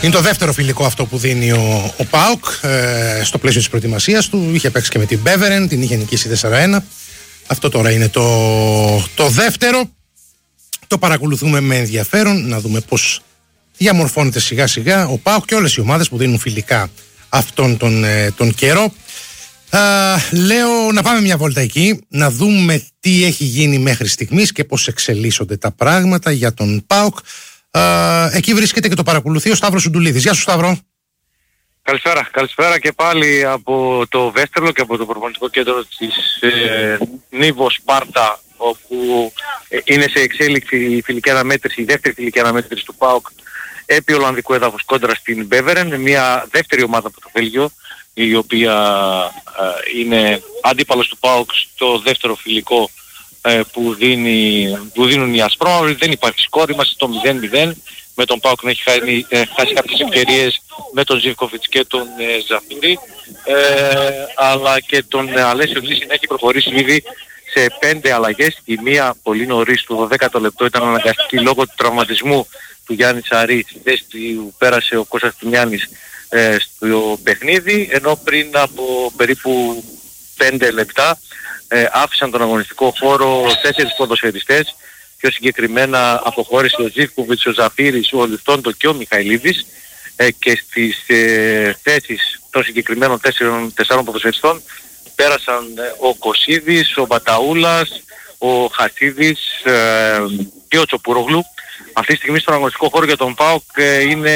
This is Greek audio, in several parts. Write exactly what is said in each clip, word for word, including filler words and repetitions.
Είναι το δεύτερο φιλικό αυτό που δίνει ο, ο ΠΑΟΚ ε, στο πλαίσιο της προετοιμασίας του. Είχε παίξει και με την Μπέβερεν, την είχε νικήσει τέσσερα ένα. Αυτό τώρα είναι το, το δεύτερο. Το παρακολουθούμε με ενδιαφέρον, να δούμε πώς διαμορφώνεται σιγά σιγά ο ΠΑΟΚ και όλες οι ομάδες που δίνουν φιλικά αυτόν τον, ε, τον καιρό. Α, λέω να πάμε μια βόλτα εκεί, να δούμε τι έχει γίνει μέχρι στιγμής και πώς εξελίσσονται τα πράγματα για τον ΠΑΟΚ. Α, εκεί βρίσκεται και το παρακολουθεί ο Σταύρος Σουντουλίδης. Γεια σου, Σταύρο. Καλησπέρα. Καλησπέρα και πάλι από το Βέστερλο και από το προπονητικό κέντρο της ε, Νίβο Σπάρτα, όπου ε, είναι σε εξέλιξη η φιλική αναμέτρηση, η δεύτερη φιλική αναμέτρηση του ΠΑΟΚ επί Ολλανδικού έδαφους κόντρα στην Μπέβερεν, μια δεύτερη ομάδα από το Βέλγιο, η οποία ε, είναι αντίπαλος του ΠΑΟΚ στο δεύτερο φιλικό ε, που, δίνει, που δίνουν οι ασπρόμαυροι. Δεν υπάρχει σκόρ, είμαστε στο μηδέν μηδέν, με τον ΠΑΟΚ να έχει χάσει, ε, χάσει κάποιες ευκαιρίες με τον Ζίβκοβιτς και τον ε, Ζαφυρί, ε, αλλά και τον ε, Αλέσιο Λύση να έχει προχωρήσει ήδη σε πέντε αλλαγές. Η μία πολύ νωρίς, το δωδέκατο λεπτό, ήταν αναγκαστική λόγω του τραυματισμού του Γιάννη Σαρή, στη θέση που πέρασε ο Κώστας Τουνιάνης ε, στο παιχνίδι, ενώ πριν από περίπου πέντε λεπτά ε, άφησαν τον αγωνιστικό χώρο τέσσερις ποδοσφαιριστές. Πιο συγκεκριμένα αποχώρησε ο Ζίβκοβιτς, ο Ζαφύρης, ο Λιφτόντο και ο Μιχαηλίδης, ε, και στις ε, θέσεις των συγκεκριμένων τέσσερων, τεσσάρων ποδοσφαιριστών πέρασαν ε, ο Κωσίδης, ο Μπαταούλας, ο Χασίδης ε, και ο Τσοπουρογλου. Αυτή τη στιγμή στον αγωνιστικό χώρο για τον ΠΑΟΚ ε, είναι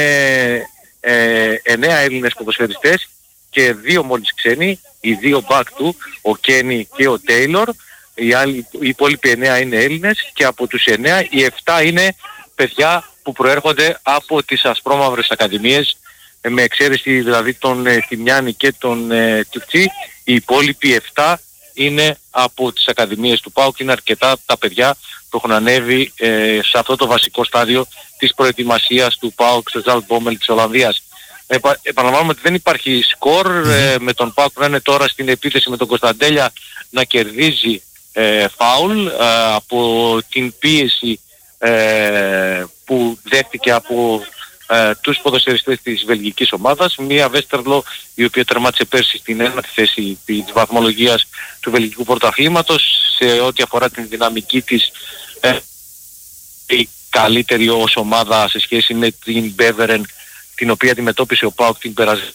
ε, εννέα Έλληνες ποδοσφαιριστές και δύο μόλις ξένοι, οι δύο μπακ του, ο Κένι και ο Τέιλορ. Οι, άλλοι, οι υπόλοιποι εννέα είναι Έλληνες και από τους εννέα οι επτά είναι παιδιά που προέρχονται από τις ασπρόμαυρες ακαδημίες, με εξαίρεση δηλαδή τον ε, Θημιάνη και τον ε, Τιουτσί. Οι υπόλοιποι επτά είναι από τις ακαδημίες του ΠΑΟΚ. Είναι αρκετά τα παιδιά που έχουν ανέβει ε, σε αυτό το βασικό στάδιο της προετοιμασίας του ΠΑΟΚ στο Ζαλτμπόμελ της Ολλανδίας. Επα, επαναλαμβάνουμε ότι δεν υπάρχει σκορ, ε, με τον ΠΑΟΚ να είναι τώρα στην επίθεση, με τον Κωνσταντέλια να κερδίζει ε, φάουλ ε, από την πίεση ε, που δέχτηκε από ε, τους ποδοσφαιριστές της βελγικής ομάδας. Μια Βέστερλο η οποία τερμάτισε πέρσι στην ένατη θέση της βαθμολογίας του βελγικού πρωταθλήματος, σε ό,τι αφορά την δυναμική της, ε, η καλύτερη ως ομάδα σε σχέση με την Μπέβερεν, την οποία αντιμετώπισε ο ΠΑΟΚ την περασμένη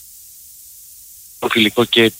το φιλικό και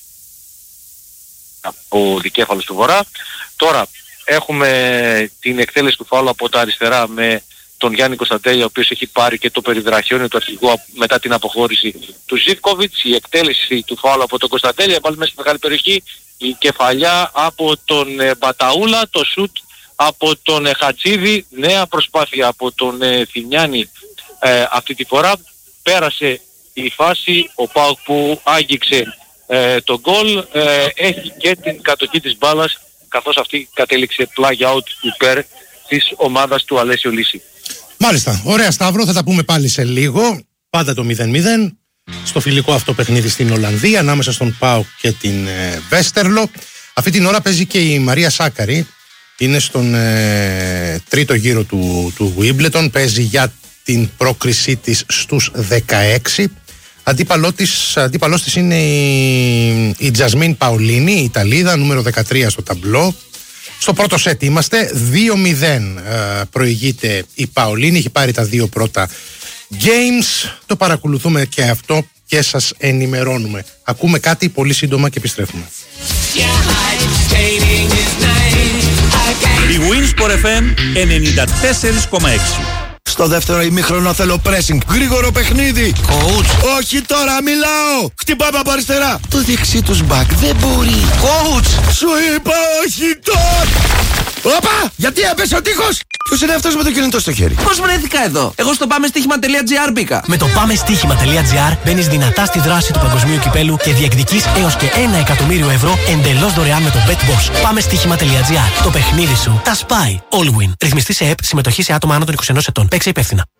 ο δικέφαλος του Βορρά. Τώρα έχουμε την εκτέλεση του φάουλου από τα αριστερά με τον Γιάννη Κωνσταντέλια, ο οποίος έχει πάρει και το περιδραχιόνιο του αρχηγού μετά την αποχώρηση του Ζίβκοβιτς. Η εκτέλεση του φάουλου από τον Κωνσταντέλια, πάλι μέσα στη μεγάλη περιοχή, η κεφαλιά από τον ε, Μπαταούλα, το σουτ από τον ε, Χατσίδη, νέα προσπάθεια από τον ε, Θημιάνη ε, αυτή τη φορά. Πέρασε η φάση, ο ΠΑΟΚ που άγγιξε ε, τον γκολ ε, έχει και την κατοχή της μπάλας, καθώς αυτή κατέληξε plug out υπέρ της ομάδας του Αλέσιο Λύση. Μάλιστα, ωραία Σταύρο, θα τα πούμε πάλι σε λίγο. Πάντα το μηδέν μηδέν στο φιλικό αυτό παιχνίδι στην Ολλανδία ανάμεσα στον ΠΑΟΚ και την ε, Βέστερλο. Αυτή την ώρα παίζει και η Μαρία Σάκαρη, είναι στον ε, τρίτο γύρο του, του Wimbledon, παίζει για την πρόκρισή της στους δεκαέξι. Αντίπαλό της, αντίπαλός της είναι η, η Τζασμίν Παολίνη, η Ιταλίδα, νούμερο δεκατρία στο ταμπλό. Στο πρώτο σετ είμαστε, δύο μηδέν ε, προηγείται η Παολίνη, έχει πάρει τα δύο πρώτα games. Το παρακολουθούμε και αυτό και σας ενημερώνουμε. Ακούμε κάτι πολύ σύντομα και επιστρέφουμε. Η Winsport εφ εμ ενενήντα τέσσερα κόμμα έξι. Στο δεύτερο ημίχρονο θέλω pressing. Γρήγορο παιχνίδι. Coach. Όχι τώρα, μιλάω. Χτυπάμε από αριστερά. Το δεξί τους back δεν μπορεί. Coach. Σου είπα όχι τώρα. Όπα! Γιατί έπεσε ο τείχος. Ποιος είναι αυτός με το κινητό στο χέρι. Πώς βρέθηκα εδώ. Εγώ στο πάμεστίχημα.gr μπήκα. Με το πάμεστίχημα.gr μπαίνεις δυνατά στη δράση του παγκοσμίου κυπέλου και διεκδικείς έως και ένα εκατομμύριο ευρώ εντελώς δωρεάν με το BetBoss. πάμεστίχημα.gr. Το παιχνίδι σου τα σπάει. Allwin. Ρυθμιστή σε ΕΠ, συμμετοχή σε άτομα άνω των είκοσι ενός ετών. Παίξε υπεύθυνα.